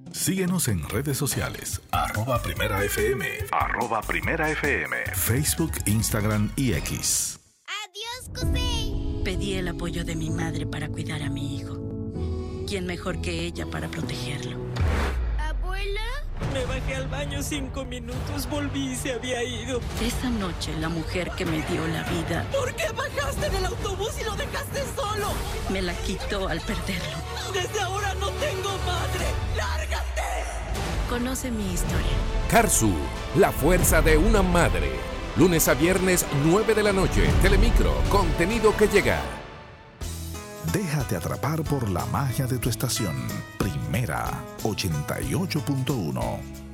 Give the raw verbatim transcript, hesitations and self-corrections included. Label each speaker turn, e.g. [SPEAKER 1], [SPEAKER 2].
[SPEAKER 1] Síguenos en redes sociales, arroba Primera F M, arroba Primera F M, Facebook, Instagram y X.
[SPEAKER 2] ¡Adiós, José!
[SPEAKER 3] Pedí el apoyo de mi madre para cuidar a mi hijo. ¿Quién mejor que ella para protegerlo?
[SPEAKER 2] ¿Abuela?
[SPEAKER 3] Me bajé al baño cinco minutos, volví y se había ido. Esa noche, la mujer que me dio la vida...
[SPEAKER 4] ¿Por qué bajaste del autobús y lo dejaste solo?
[SPEAKER 3] Me la quitó al perderlo.
[SPEAKER 4] Desde ahora no tengo madre. ¡Lárgate!
[SPEAKER 3] Conoce mi historia.
[SPEAKER 5] Karsu, la fuerza de una madre. Lunes a viernes, nueve de la noche. Telemicro, contenido que llega.
[SPEAKER 1] Déjate atrapar por la magia de tu estación. Primera ochenta y ocho punto uno.